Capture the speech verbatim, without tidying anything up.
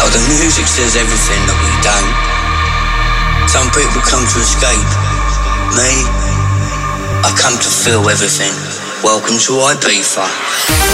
Oh, the music says everything that we don't. Some people come to escape. Me, I come to feel everything. Welcome to Ibiza.